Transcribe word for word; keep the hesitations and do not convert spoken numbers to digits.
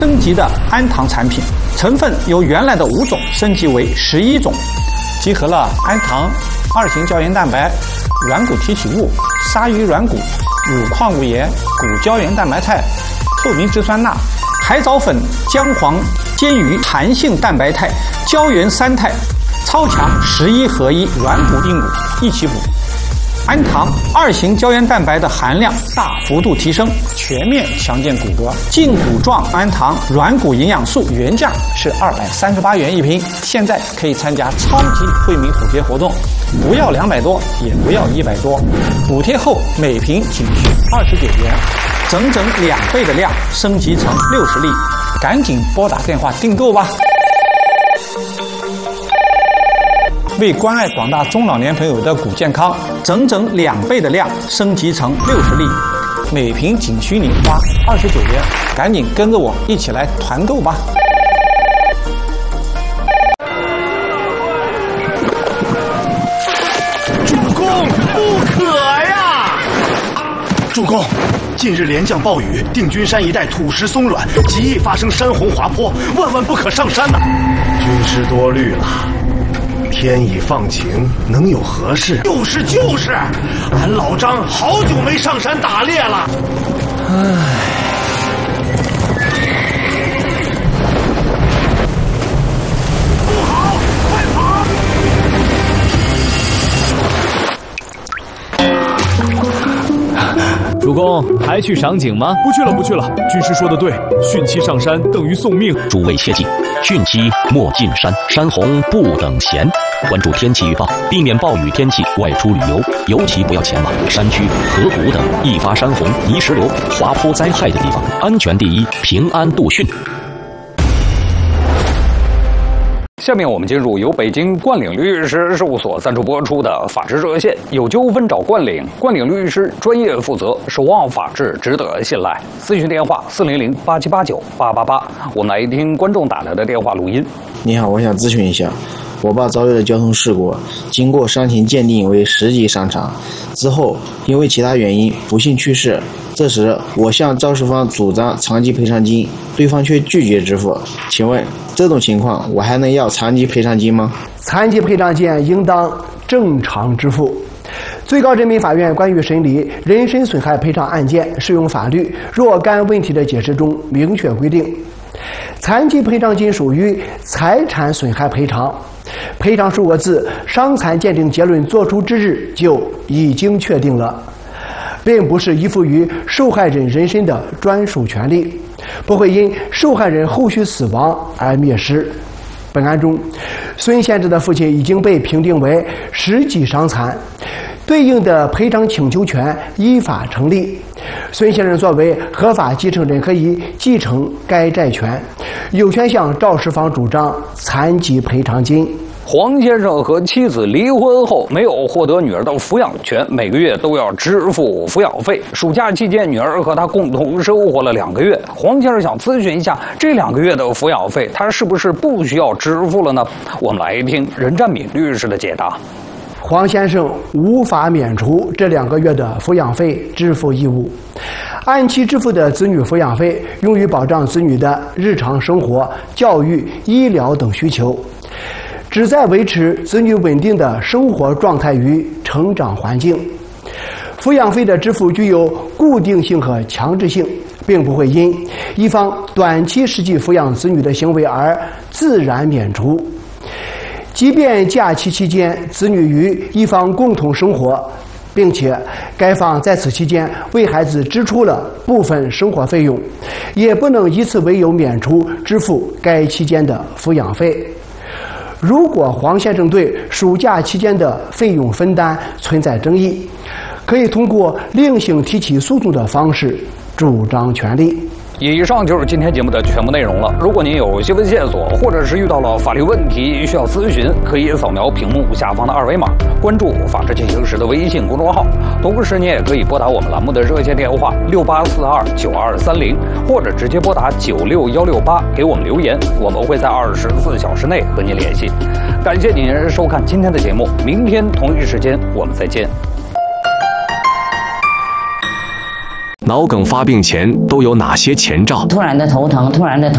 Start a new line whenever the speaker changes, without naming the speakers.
升级的氨糖产品，成分由原来的五种升级为十一种，集合了氨糖、二型胶原蛋白、软骨提取物、鲨鱼软骨、乳矿物盐、骨胶原蛋白肽、透明质酸钠、海藻粉、姜黄、煎鱼、弹性蛋白肽、胶原三肽，超强十一合一软骨硬骨一起补。氨糖、二型胶原蛋白的含量大幅度提升，全面强健骨骼。胫骨状氨糖软骨营养素原价是二百三十八元一瓶，现在可以参加超级惠民补贴活动，不要两百多，也不要一百多，补贴后每瓶仅需二十九元，整整两倍的量升级成六十粒，赶紧拨打电话订购吧。为关爱广大中老年朋友的骨健康，整整两倍的量升级成六十粒，每瓶仅需你花二十九元，赶紧跟着我一起来团购吧！
主公，不可呀！主公，近日连降暴雨，定军山一带土石松软，极易发生山洪滑坡，万万不可上山呐！军师多虑了。天已放晴，能有何事？就是就是，俺老张好久没上山打猎了。唉。不好，快跑！
主公，还去赏景吗？
不去了，不去了。军师说的对，汛期上山等于送命。
诸位切记，汛期莫进山，山洪不等闲。关注天气预报，避免暴雨天气外出旅游，尤其不要前往山区、河谷等易发山洪、泥石流、滑坡灾害的地方。安全第一，平安度汛。
下面我们进入由北京冠岭律师事务所赞助播出的法治热线，有纠纷找冠岭，冠岭律师专业负责，守望法治，值得信赖。咨询电话四零零八七八九八八八。我们来听观众打来的电话录音。
你好，我想咨询一下，我爸遭遇了交通事故，经过伤情鉴定为十级伤残，之后因为其他原因不幸去世。这时我向肇事方主张残疾赔偿金，对方却拒绝支付。请问这种情况我还能要残疾赔偿金吗？
残疾赔偿金应当正常支付。最高人民法院关于审理人身损害赔偿案件适用法律若干问题的解释中明确规定，残疾赔偿金属于财产损害赔偿，赔偿数额自伤残鉴定结论作出之日就已经确定了，并不是依附于受害人人身的专属权利，不会因受害人后续死亡而灭失。本案中，孙先生的父亲已经被评定为十级伤残，对应的赔偿请求权依法成立。孙先生作为合法继承人，可以继承该债权，有权向肇事方主张残疾赔偿金。
黄先生和妻子离婚后没有获得女儿的抚养权，每个月都要支付抚养费。暑假期间，女儿和他共同生活了两个月。黄先生想咨询一下，这两个月的抚养费，他是不是不需要支付了呢？我们来听任占敏律师的解答。
黄先生无法免除这两个月的抚养费支付义务，按期支付的子女抚养费用于保障子女的日常生活、教育、医疗等需求，旨在维持子女稳定的生活状态与成长环境。抚养费的支付具有固定性和强制性，并不会因一方短期实际抚养子女的行为而自然免除。即便假期期间子女与一方共同生活，并且该方在此期间为孩子支出了部分生活费用，也不能以此为由免除支付该期间的抚养费。如果黄先生对暑假期间的费用分担存在争议，可以通过另行提起诉讼的方式主张权利。
以上就是今天节目的全部内容了。如果您有新闻线索，或者是遇到了法律问题需要咨询，可以扫描屏幕下方的二维码，关注“法治进行时”的微信公众号。同时，您也可以拨打我们栏目的热线电话六八四二九二三零，或者直接拨打九六幺六八给我们留言，我们会在二十四小时内和您联系。感谢您收看今天的节目，明天同一时间我们再见。
脑梗发病前都有哪些前兆？
突然的头疼，突然的头